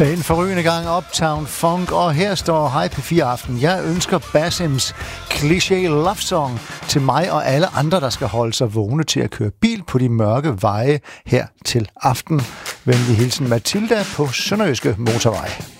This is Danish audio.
En forrygende gang Uptown Funk, og her står Hej P4 Aften. Jeg ønsker Bassims cliché love song til mig og alle andre, der skal holde sig vågne til at køre bil på de mørke veje her til aften. Venlig hilsen Mathilda på Sønderjyske Motorvej.